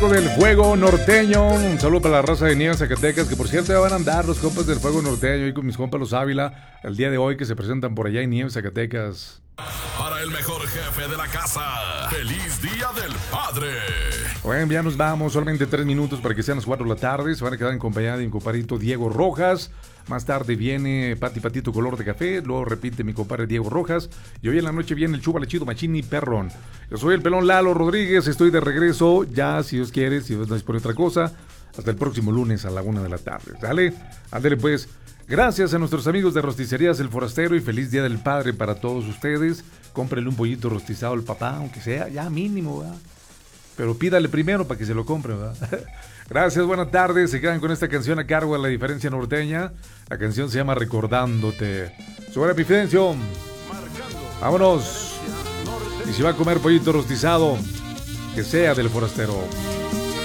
Del Fuego Norteño, un saludo para la raza de Nieve Zacatecas, que por cierto ya van a andar los compas del Fuego Norteño y con mis compas los Ávila el día de hoy que se presentan por allá en Nieve Zacatecas. Para el mejor jefe de la casa, ¡feliz Día del Padre! Bueno, ya nos vamos, solamente 3 minutos para que sean las 4 de la tarde. Se van a quedar en compañía de mi compadrito Diego Rojas. Más tarde viene Patito Color de Café. Luego repite mi compadre Diego Rojas. Y hoy en la noche viene el Chúbale Chido Machini Perrón. Yo soy el pelón Lalo Rodríguez. Estoy de regreso ya, si Dios quiere, si Dios no es por otra cosa. Hasta el próximo lunes a la 1 de la tarde. ¿Sale? Ándale pues. Gracias a nuestros amigos de Rosticerías El Forastero y feliz Día del Padre para todos ustedes. Cómprenle un pollito rostizado al papá, aunque sea ya mínimo, ¿verdad? Pero pídale primero para que se lo compre, ¿verdad? Gracias, buenas tardes. Se quedan con esta canción a cargo de La Diferencia Norteña. La canción se llama Recordándote. Sobre Epifidencio. Vámonos. Y si va a comer pollito rostizado, que sea del Forastero.